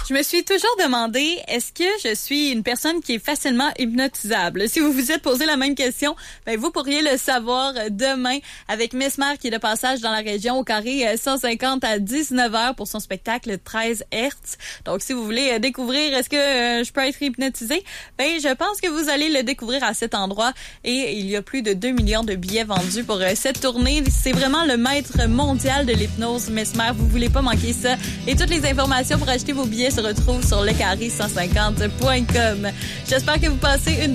Je me suis toujours demandé, est-ce que je suis une personne qui est facilement hypnotisable? Si vous vous êtes posé la même question, ben vous pourriez le savoir demain avec Mesmer qui est de passage dans la région au carré 150 à 19h pour son spectacle 13 Hertz. Donc, si vous voulez découvrir est-ce que je peux être hypnotisée, ben je pense que vous allez le découvrir à cet endroit et il y a plus de 2 millions de billets vendus pour cette tournée. C'est vraiment le maître mondial de l'hypnose Mesmer. Vous voulez pas manquer ça. Et toutes les informations pour acheter vos billets se retrouvent sur lecarré150.com. J'espère que vous passez une